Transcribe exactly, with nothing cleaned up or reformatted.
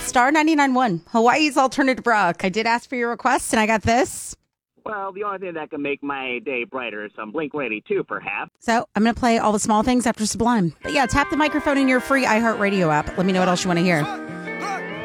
Star ninety-nine point one, Hawaii's alternative rock. I did ask for your request, and I got this. Well, the only thing that can make my day brighter is some Blink one eighty-two, perhaps. So I'm going to play All the Small Things after Sublime. But yeah, tap the microphone in your free iHeartRadio app. Let me know what else you want to hear.